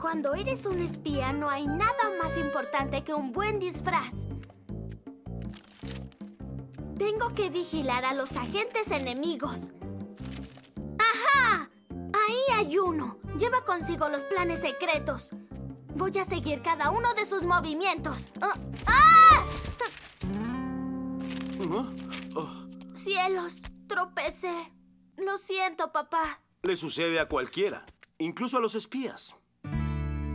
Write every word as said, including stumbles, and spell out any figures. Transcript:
Cuando eres un espía, no hay nada más importante que un buen disfraz. Tengo que vigilar a los agentes enemigos. ¡Ajá! Ahí hay uno. Lleva consigo los planes secretos. Voy a seguir cada uno de sus movimientos. ¡Ah! ¡Ah! ¡Cielos! Tropecé. Lo siento, papá. Le sucede a cualquiera, incluso a los espías.